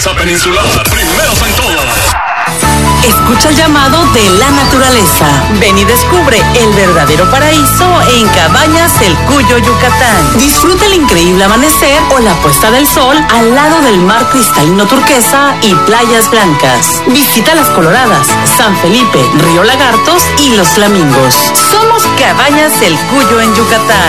Belleza peninsular, primeros en todo. Escucha el llamado de la naturaleza. Ven y descubre el verdadero paraíso en Cabañas El Cuyo, Yucatán. Disfruta el increíble amanecer o la puesta del sol al lado del mar cristalino turquesa y playas blancas. Visita Las Coloradas, San Felipe, Río Lagartos y Los Flamingos. Somos Cabañas El Cuyo en Yucatán.